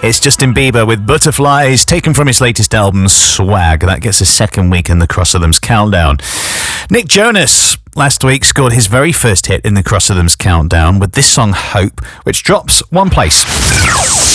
It's Justin Bieber with Butterflies, taken from his latest album, Swag. That gets a second week in the Cross Rhythms Countdown. Nick Jonas last week scored his very first hit in the Cross Rhythms Countdown with this song, Hope, which drops one place.